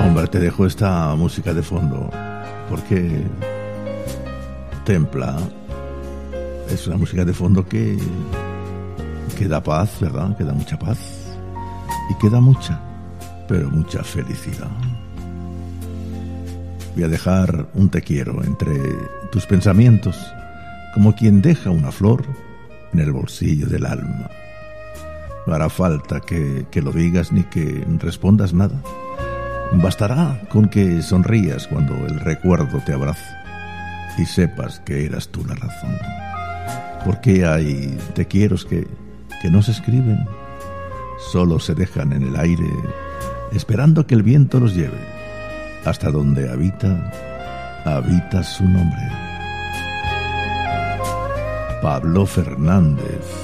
Hombre, te dejo esta música de fondo porque Templa es una música de fondo que da paz, ¿verdad? Que da mucha paz y que da mucha, pero mucha felicidad. Voy a dejar un te quiero entre tus pensamientos, como quien deja una flor en el bolsillo del alma. No hará falta que lo digas ni que respondas nada. Bastará con que sonrías cuando el recuerdo te abrace y sepas que eras tú la razón. Porque hay te quieros que no se escriben, solo se dejan en el aire, esperando que el viento los lleve hasta donde habita su nombre. Pablo Fernández.